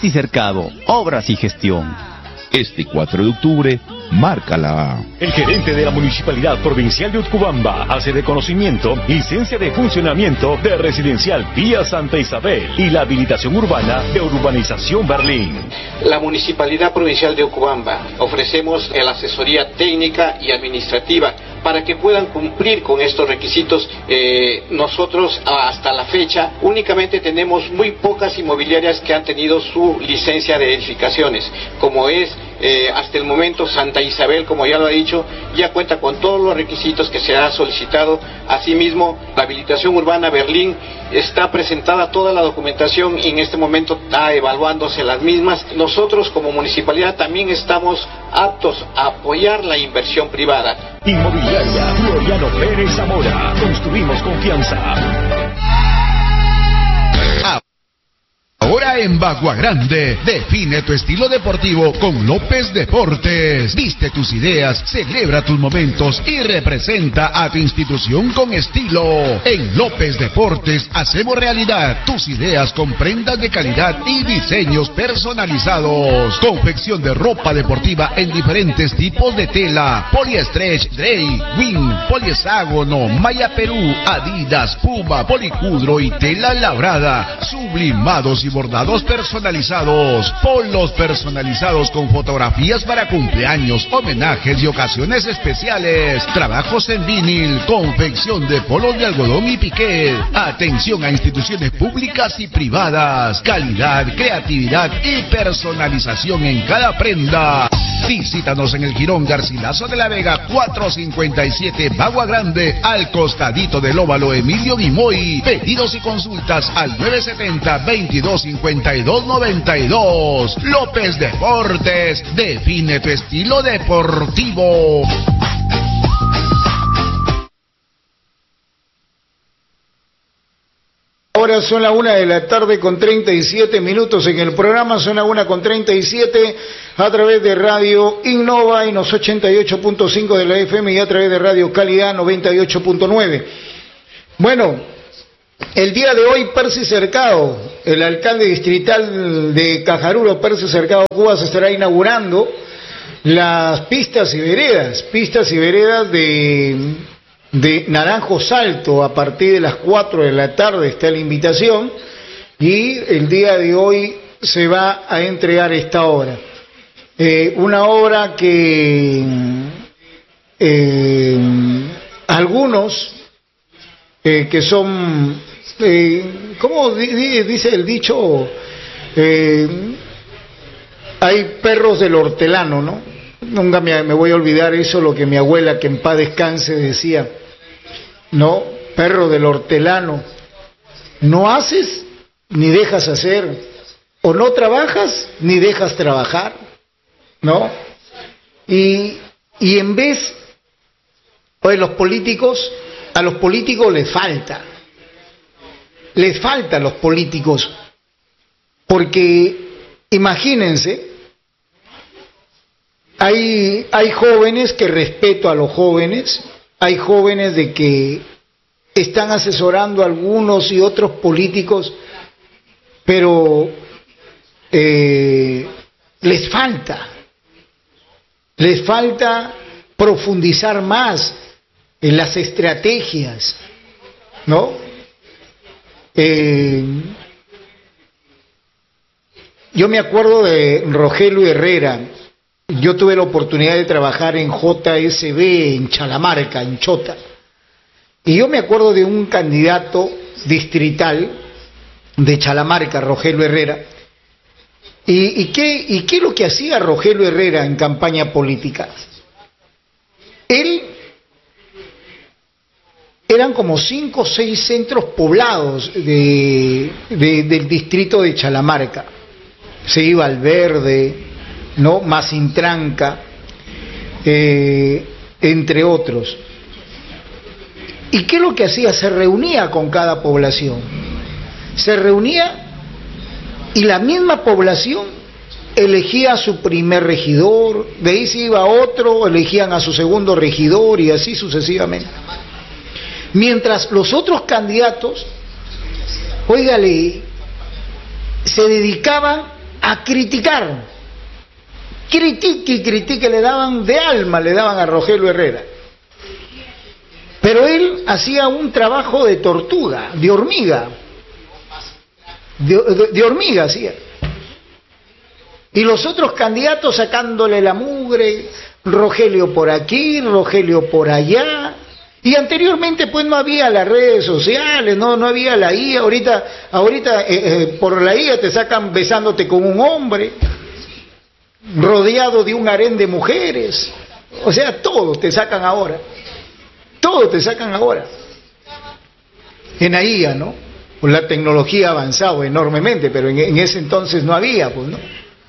Percy Cercado, Obras y Gestión. Este 4 de octubre, márcala. El gerente de la Municipalidad Provincial de Utcubamba hace reconocimiento, licencia de funcionamiento de Residencial Vía Santa Isabel y la habilitación urbana de Urbanización Berlín. La Municipalidad Provincial de Utcubamba ofrecemos la asesoría técnica y administrativa para que puedan cumplir con estos requisitos. Nosotros hasta la fecha únicamente tenemos muy pocas inmobiliarias que han tenido su licencia de edificaciones, como es hasta el momento Santa Isabel, como ya lo ha dicho, ya cuenta con todos los requisitos que se ha solicitado. Asimismo, la habilitación urbana Berlín está presentada toda la documentación y en este momento está evaluándose las mismas. Nosotros como municipalidad también estamos aptos a apoyar la inversión privada. Inmobiliaria Floriano Pérez Zamora. Construimos confianza. Ahora en Bagua Grande, define tu estilo deportivo con López Deportes. Viste tus ideas, celebra tus momentos y representa a tu institución con estilo. En López Deportes hacemos realidad tus ideas con prendas de calidad y diseños personalizados. Confección de ropa deportiva en diferentes tipos de tela: poliestretch, Drey, Wing, polieságono, Maya Perú, Adidas, Puma, policudro y tela labrada, sublimados y bordados personalizados, polos personalizados con fotografías para cumpleaños, homenajes y ocasiones especiales, trabajos en vinil, confección de polos de algodón y piqué, atención a instituciones públicas y privadas, calidad, creatividad y personalización en cada prenda. Visítanos en el Jirón Garcilaso de la Vega 457, Bagua Grande, al costadito del óvalo Emilio Guimoy. Pedidos y consultas al 970-2252-92. López Deportes, define tu estilo deportivo. Ahora son las 1:37 p.m. en el programa, son las 1:37 p.m. a través de Radio Innova en los 88.5 de la FM y a través de Radio Calidad 98.9. Bueno, el día de hoy Percy Cercado, el alcalde distrital de Cajaruro, Percy Cercado Cuba, se estará inaugurando las pistas y veredas de Naranjo Salto. A partir de las 4 de la tarde está la invitación y el día de hoy se va a entregar esta obra. Una obra que algunos que son, ¿cómo dice el dicho? Hay perros del hortelano, ¿no? Nunca me voy a olvidar eso, lo que mi abuela, que en paz descanse, decía. No, perro del hortelano, no haces ni dejas hacer, o no trabajas ni dejas trabajar, ¿no? Y en vez, pues a los políticos les falta a los políticos, porque imagínense, hay jóvenes que respeto a los jóvenes. Hay jóvenes de que están asesorando a algunos y otros políticos, pero les falta profundizar más en las estrategias, ¿no? Yo me acuerdo de Rogelio Herrera. Yo tuve la oportunidad de trabajar en JSB, en Chalamarca, en Chota. Y yo me acuerdo de un candidato distrital de Chalamarca, Rogelio Herrera. ¿Y qué es lo que hacía Rogelio Herrera en campaña política? Eran como 5 o 6 centros poblados del distrito de Chalamarca. Se iba al Verde, ¿no? Macintranca, entre otros. ¿Y qué es lo que hacía? Se reunía con cada población. Se reunía y la misma población elegía a su primer regidor, de ahí se iba otro, elegían a su segundo regidor y así sucesivamente. Mientras los otros candidatos, óigale, se dedicaban a criticar. Critique y critique, le daban de alma, le daban a Rogelio Herrera. Pero él hacía un trabajo de tortuga, de hormiga. De hormiga hacía. Y los otros candidatos sacándole la mugre, Rogelio por aquí, Rogelio por allá. Y anteriormente pues no había las redes sociales, no había la IA. Ahorita por la IA te sacan besándote con un hombre, rodeado de un harén de mujeres. O sea, todo te sacan ahora. Todo te sacan ahora. En la IA, ¿no? Pues la tecnología ha avanzado enormemente, pero en ese entonces no había, pues, ¿no?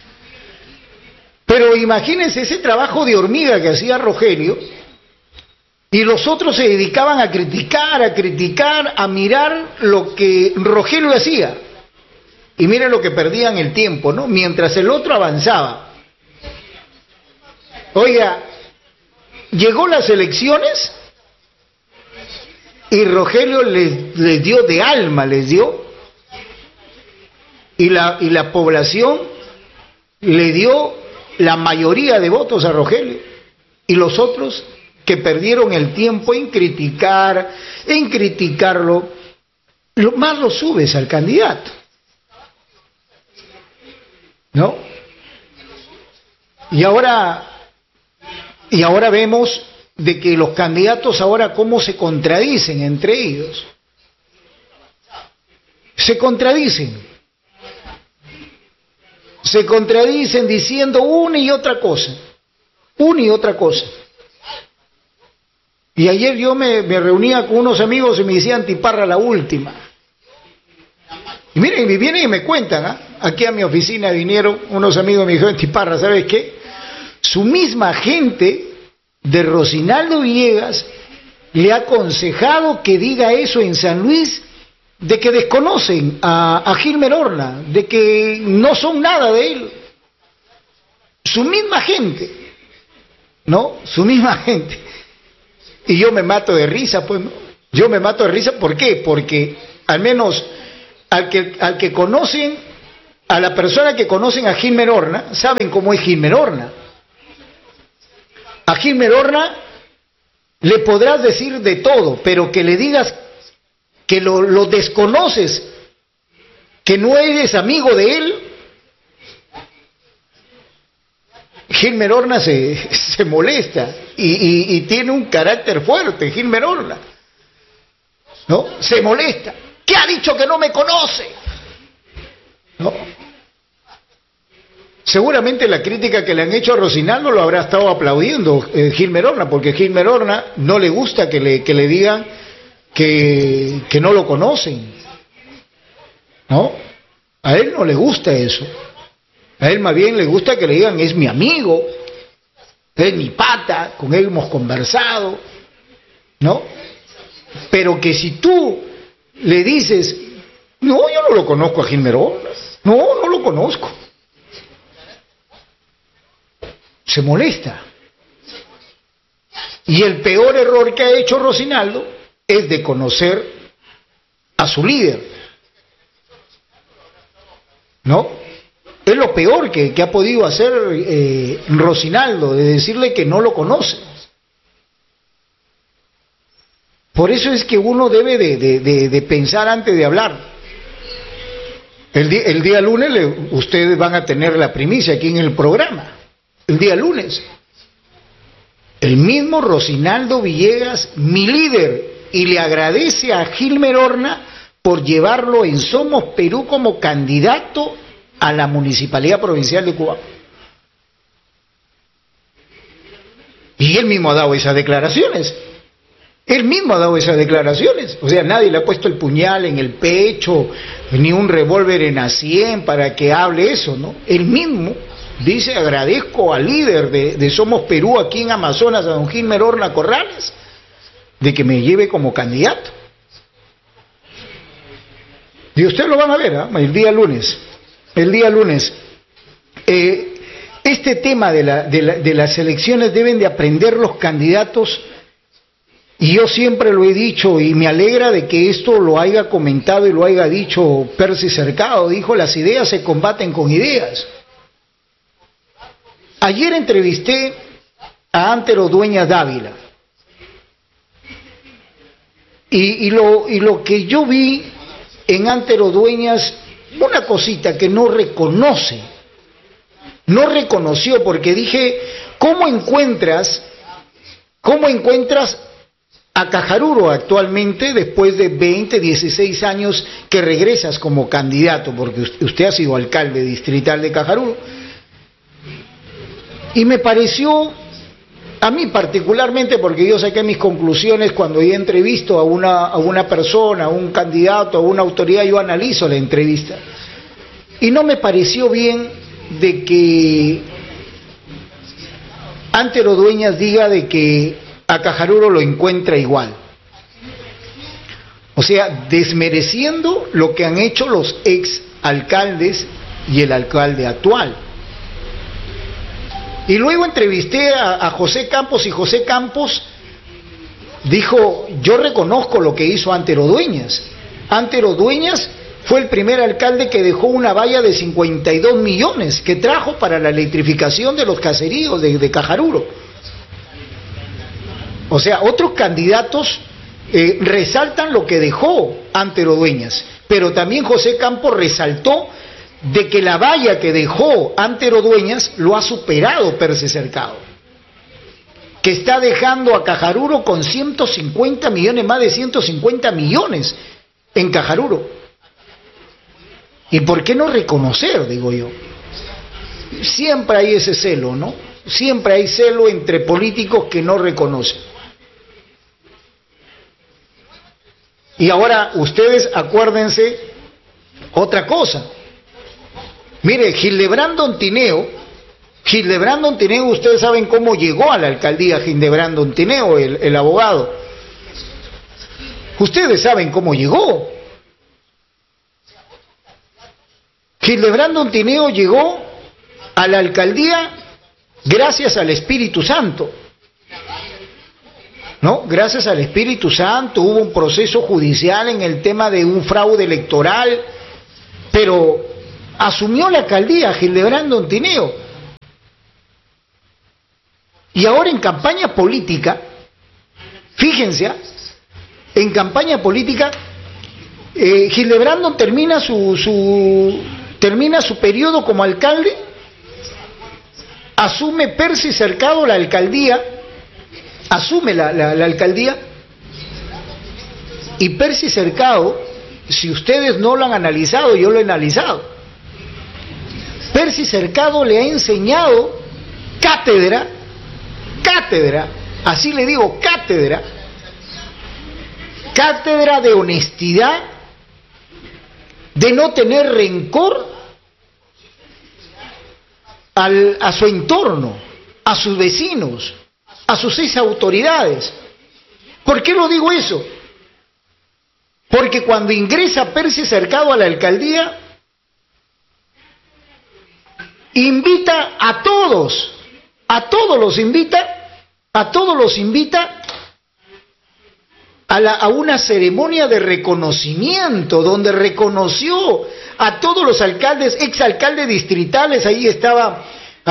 Pero imagínense ese trabajo de hormiga que hacía Rogelio, y los otros se dedicaban a criticar, a mirar lo que Rogelio hacía. Y miren lo que perdían el tiempo, ¿no? Mientras el otro avanzaba. Oiga, llegó las elecciones y Rogelio les dio de alma, les dio, y la población le dio la mayoría de votos a Rogelio, y los otros que perdieron el tiempo en criticarlo, más lo subes al candidato, ¿no? Y ahora vemos de que los candidatos ahora cómo se contradicen entre ellos. Se contradicen diciendo una y otra cosa. Y ayer yo me reunía con unos amigos y me decían Tiparra la última. Y miren, vienen y me cuentan, aquí a mi oficina vinieron unos amigos y me dijeron, Tiparra, ¿sabes qué? Su misma gente de Rocinaldo Villegas le ha aconsejado que diga eso en San Luis, de que desconocen a Gilmer Horna, de que no son nada de él. Su misma gente, ¿no? Su misma gente. Y yo me mato de risa, pues, ¿no? Yo me mato de risa, ¿por qué? Porque al menos al que conocen, a la persona que conocen a Gilmer Horna, saben cómo es Gilmer Horna. A Gilmer Horna le podrás decir de todo, pero que le digas que lo desconoces, que no eres amigo de él, Gilmer Horna se molesta y tiene un carácter fuerte, Gilmer Horna, ¿no? Se molesta. ¿Qué ha dicho que no me conoce? ¿No? Seguramente la crítica que le han hecho a Rocinaldo lo habrá estado aplaudiendo Gilmer Horna, porque Gilmer Horna no le gusta que le digan que no lo conocen, ¿no? A él no le gusta eso. A él más bien le gusta que le digan es mi amigo, es mi pata, con él hemos conversado, ¿no? Pero que si tú le dices, no, yo no lo conozco a Gilmer Horna, no lo conozco, se molesta. Y el peor error que ha hecho Rocinaldo es de conocer a su líder, ¿no? Es lo peor que ha podido hacer Rocinaldo, de decirle que no lo conoce. Por eso es que uno debe de pensar antes de hablar. El día lunes ustedes van a tener la primicia aquí en el programa. El día lunes. El mismo Rocinaldo Villegas, mi líder, y le agradece a Gilmer Horna por llevarlo en Somos Perú como candidato a la Municipalidad Provincial de Cuba. Y él mismo ha dado esas declaraciones. O sea, nadie le ha puesto el puñal en el pecho, ni un revólver en la 100 para que hable eso, ¿no? Él mismo dice, agradezco al líder de Somos Perú aquí en Amazonas, a don Gilmer Horna Corrales, de que me lleve como candidato. Y ustedes lo van a ver, el día lunes. Este tema de las elecciones deben de aprender los candidatos Y yo siempre lo he dicho, y me alegra de que esto lo haya comentado y lo haya dicho Percy Cercado. Dijo: las ideas se combaten con ideas. Ayer entrevisté a Antero Dueñas Dávila. Y lo que yo vi en Antero Dueñas, una cosita que no reconoció, porque dije: ¿cómo encuentras a Cajaruro actualmente, después de 20, 16 años que regresas como candidato, porque usted ha sido alcalde distrital de Cajaruro? Y me pareció, a mí particularmente, porque yo saqué mis conclusiones cuando yo entrevisto a una persona, a un candidato, a una autoridad, yo analizo la entrevista. Y no me pareció bien de que Antero Dueñas diga de que a Cajaruro lo encuentra igual. O sea, desmereciendo lo que han hecho los ex alcaldes y el alcalde actual. Y luego entrevisté a José Campos, y José Campos dijo: yo reconozco lo que hizo Antero Dueñas. Antero Dueñas fue el primer alcalde que dejó una valla de 52 millones que trajo para la electrificación de los caseríos de Cajaruro. O sea, otros candidatos resaltan lo que dejó Antero Dueñas, pero también José Campos resaltó de que la valla que dejó Antero Dueñas lo ha superado Percy Cercado, que está dejando a Cajaruro con 150 millones, más de 150 millones en Cajaruro. ¿Y por qué no reconocer, digo yo? Siempre hay ese celo, ¿no? Siempre hay celo entre políticos que no reconocen. Y ahora ustedes acuérdense otra cosa. Mire, Hildebrandon Tineo, ustedes saben cómo llegó a la alcaldía Hildebrandon Tineo, el abogado. Ustedes saben cómo llegó. Hildebrandon Tineo llegó a la alcaldía gracias al Espíritu Santo. ¿No? Gracias al Espíritu Santo. Hubo un proceso judicial en el tema de un fraude electoral, pero asumió la alcaldía Hildebrandon Tineo. Y ahora en campaña política, fíjense, en campaña política, Hildebrandon termina su periodo como alcalde, asume Percy Cercado la alcaldía, asume la alcaldía, y Percy Cercado, si ustedes no lo han analizado, yo lo he analizado. Percy Cercado le ha enseñado cátedra, así le digo, cátedra de honestidad, de no tener rencor a su entorno, a sus vecinos, a sus 6 autoridades. ¿Por qué lo digo eso? Porque cuando ingresa Percy Cercado a la alcaldía, invita a todos los invita a una ceremonia de reconocimiento, donde reconoció a todos los alcaldes, exalcaldes distritales. Ahí estaba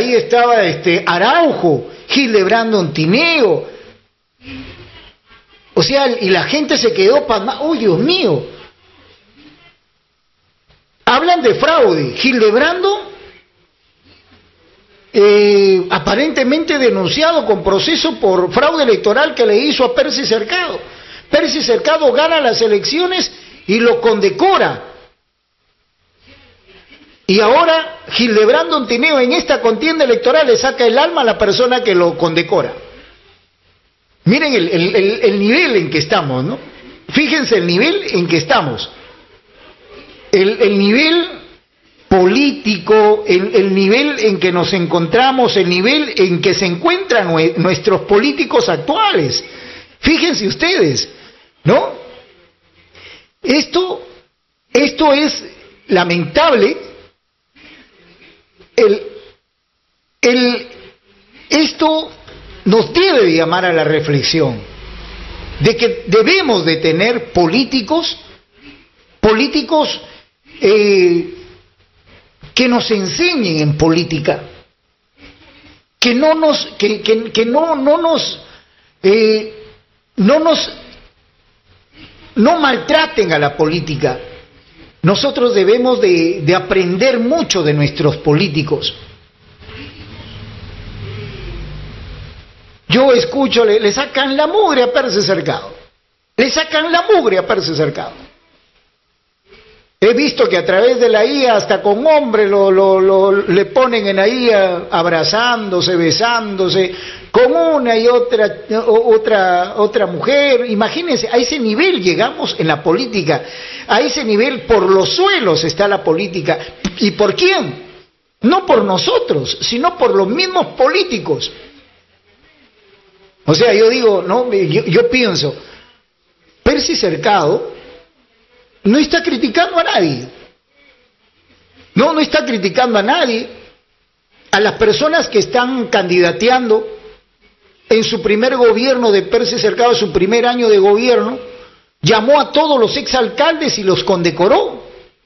Araujo, Hildebrandon Tineo. O sea, y la gente se quedó pasmada. ¡Oh, Dios mío! Hablan de fraude. Hildebrandon, aparentemente denunciado con proceso por fraude electoral que le hizo a Percy Cercado. Percy Cercado gana las elecciones y lo condecora. Y ahora Hildebrandon Tineo en esta contienda electoral le saca el alma a la persona que lo condecora. Miren el nivel en que estamos, ¿no? Fíjense el nivel en que estamos. El nivel político, el nivel en que nos encontramos, el nivel en que se encuentran nuestros políticos actuales. Fíjense ustedes, ¿no? Esto es lamentable. Esto nos debe llamar a la reflexión. de que debemos de tener políticos que nos enseñen en política, que no maltraten a la política. Nosotros debemos de aprender mucho de nuestros políticos. Yo escucho, le sacan la mugre a Percy Cercado. Le sacan la mugre a Percy Cercado. He visto que a través de la IA, hasta con hombres le ponen en la IA abrazándose, besándose, con una y otra mujer. Imagínense, a ese nivel llegamos en la política. A ese nivel, por los suelos está la política. ¿Y por quién? No por nosotros, sino por los mismos políticos. O sea, yo digo, no, yo pienso, Percy Cercado no está criticando a nadie. No está criticando a nadie. A las personas que están candidateando en su primer gobierno de Percy Cercado, su primer año de gobierno, llamó a todos los exalcaldes y los condecoró.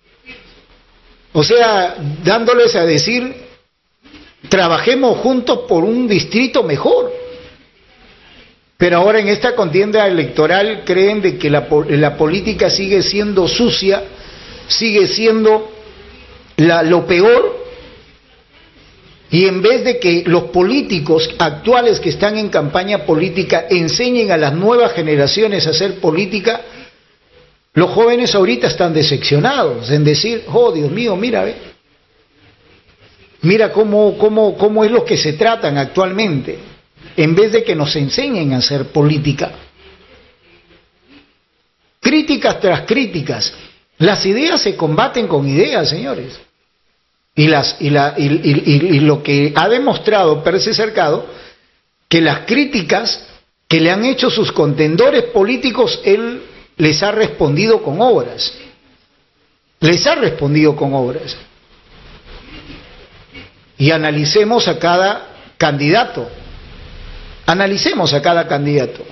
O sea, dándoles a decir, trabajemos juntos por un distrito mejor. Pero ahora en esta contienda electoral creen de que la política sigue siendo sucia, sigue siendo lo peor, y en vez de que los políticos actuales que están en campaña política enseñen a las nuevas generaciones a hacer política, los jóvenes ahorita están decepcionados en decir, oh Dios mío, mira cómo es lo que se tratan actualmente, en vez de que nos enseñen a hacer política. Críticas tras críticas. Las ideas se combaten con ideas, señores. Y lo que ha demostrado Percy Cercado, que las críticas que le han hecho sus contendores políticos, él les ha respondido con obras. Les ha respondido con obras. Y analicemos a cada candidato. Analicemos a cada candidato.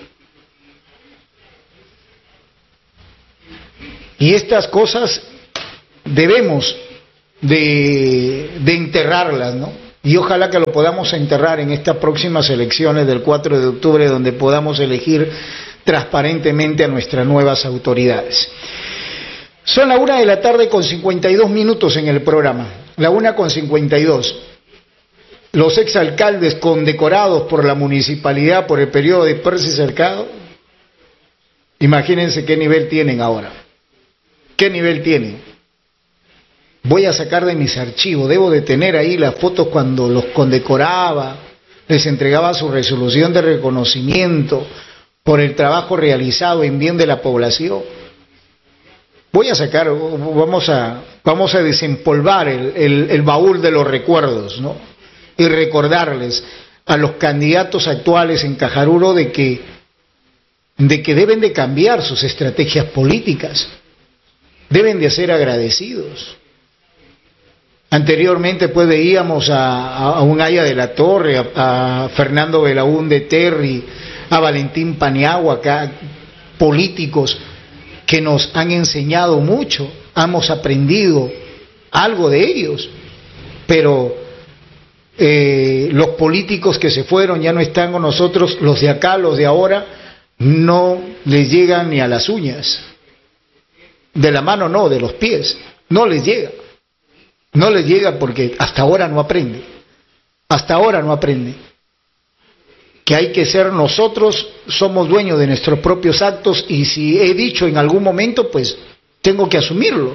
Y estas cosas debemos de enterrarlas, ¿no? Y ojalá que lo podamos enterrar en estas próximas elecciones del 4 de octubre, donde podamos elegir transparentemente a nuestras nuevas autoridades. Son la 1:52 p.m. en el programa, la 1:52. Los exalcaldes condecorados por la municipalidad por el periodo de Percy Cercado, imagínense qué nivel tienen ahora. ¿Qué nivel tienen? Voy a sacar de mis archivos, debo de tener ahí las fotos cuando los condecoraba, les entregaba su resolución de reconocimiento por el trabajo realizado en bien de la población. Voy a sacar, vamos a desempolvar el baúl de los recuerdos, ¿no? Y recordarles a los candidatos actuales en Cajaruro de que deben de cambiar sus estrategias políticas, deben de ser agradecidos. Anteriormente pues veíamos a Unaya de la Torre, a Fernando Belaúnde Terry, a Valentín Paniagua, acá, políticos que nos han enseñado mucho, hemos aprendido algo de ellos, pero los políticos que se fueron ya no están con nosotros, los de acá, los de ahora, no les llegan ni a las uñas, de la mano no, de los pies, no les llega. No les llega porque hasta ahora no aprende. Hasta ahora no aprende. Que hay que ser nosotros, somos dueños de nuestros propios actos, y si he dicho en algún momento, pues tengo que asumirlo.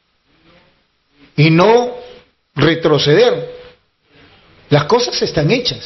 Y no retroceder. Las cosas están hechas.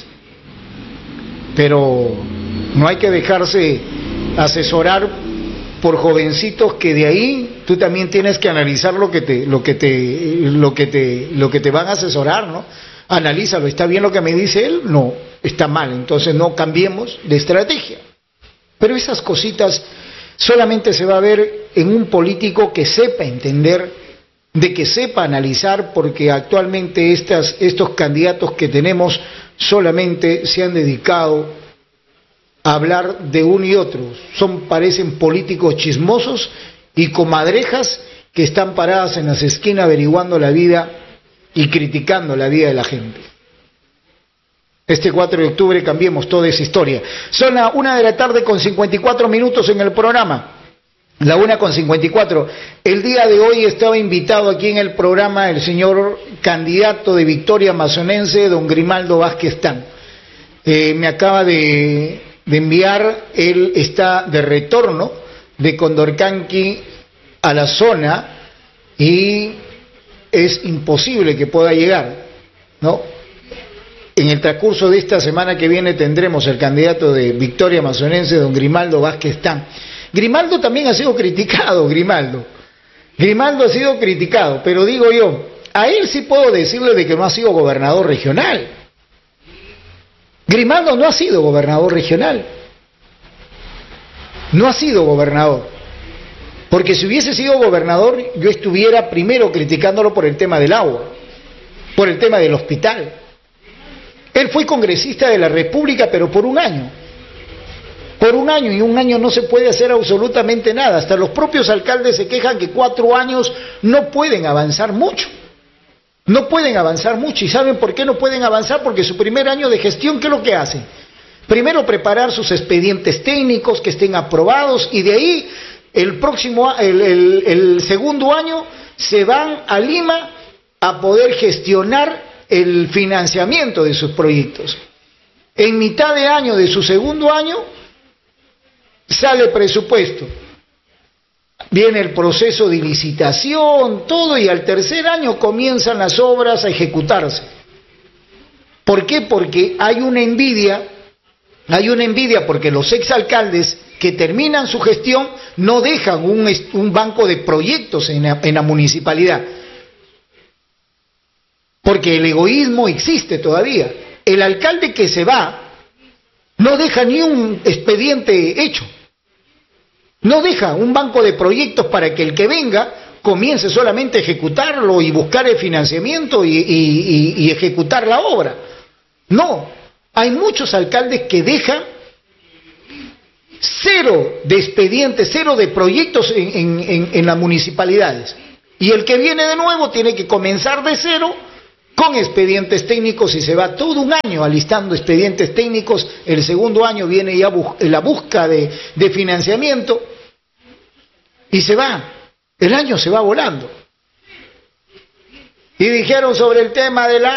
Pero no hay que dejarse asesorar por jovencitos que de ahí tú también tienes que analizar lo que te van a asesorar, ¿no? Analízalo, ¿está bien lo que me dice él? No, está mal, entonces no cambiemos de estrategia. Pero esas cositas solamente se va a ver en un político que sepa entender, de que sepa analizar, porque actualmente estos candidatos que tenemos solamente se han dedicado hablar de uno y otro. Parecen políticos chismosos y comadrejas que están paradas en las esquinas averiguando la vida y criticando la vida de la gente. Este 4 de octubre cambiemos toda esa historia. Son las 1:54 p.m. en el programa. La 1:54. El día de hoy estaba invitado aquí en el programa el señor candidato de Victoria Amazonense, don Grimaldo Vázquez Tán. Me acaba de enviar, él está de retorno de Condorcanqui a la zona y es imposible que pueda llegar, ¿no? En el transcurso de esta semana que viene tendremos el candidato de Victoria Amazonense, don Grimaldo Vázquez Tán. Grimaldo también ha sido criticado, Grimaldo ha sido criticado, pero digo yo, a él sí puedo decirle de que no ha sido gobernador regional. Grimaldo no ha sido gobernador regional, no ha sido gobernador, porque si hubiese sido gobernador yo estuviera primero criticándolo por el tema del agua, por el tema del hospital. Él fue congresista de la República, pero por un año, y un año no se puede hacer absolutamente nada. Hasta los propios alcaldes se quejan que 4 años no pueden avanzar mucho. ¿Y saben por qué no pueden avanzar? Porque su primer año de gestión, ¿qué es lo que hacen? Primero preparar sus expedientes técnicos que estén aprobados, y de ahí el segundo año se van a Lima a poder gestionar el financiamiento de sus proyectos. En mitad de año de su segundo año sale presupuesto, viene el proceso de licitación, todo, y al tercer año comienzan las obras a ejecutarse. ¿Por qué? Porque hay una envidia porque los exalcaldes que terminan su gestión no dejan un banco de proyectos en la municipalidad. Porque el egoísmo existe todavía. El alcalde que se va no deja ni un expediente hecho. No deja un banco de proyectos para que el que venga comience solamente a ejecutarlo y buscar el financiamiento y ejecutar la obra. No, hay muchos alcaldes que dejan 0 de expedientes, 0 de proyectos en las municipalidades. Y el que viene de nuevo tiene que comenzar de 0 con expedientes técnicos y se va todo un año alistando expedientes técnicos. El segundo año viene ya la búsqueda de financiamiento y se va. El año se va volando. Y dijeron sobre el tema de la